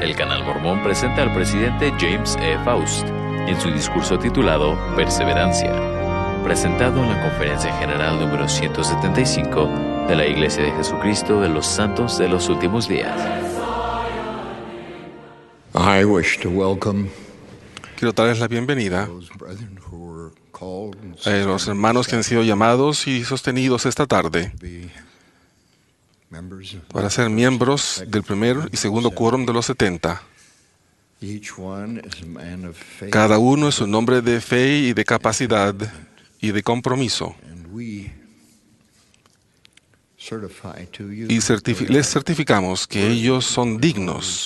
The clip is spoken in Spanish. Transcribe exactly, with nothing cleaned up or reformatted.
El Canal Mormón presenta al presidente James E. Faust en su discurso titulado Perseverancia, presentado en la Conferencia General número ciento setenta y cinco de la Iglesia de Jesucristo de los Santos de los Últimos Días. I wish to welcome Quiero darles la bienvenida those brethren who were called and a los hermanos que han sido llamados y sostenidos esta tarde to be members of para ser miembros del primer y segundo quórum de los setenta. Each one is a man of faith, Cada uno es un hombre de fe y de capacidad y de compromiso. and we certify to you Y certifi- les certificamos que ellos son dignos